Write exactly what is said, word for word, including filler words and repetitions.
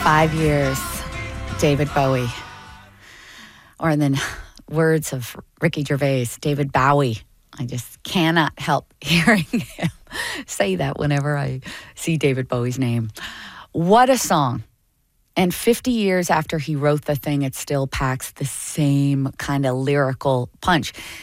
Five years, David Bowie. Or in the words of Ricky Gervais, David Bowie. I just cannot help hearing him say that whenever I see David Bowie's name. What a song. And fifty years after he wrote the thing, it still packs the same kind of lyrical punch.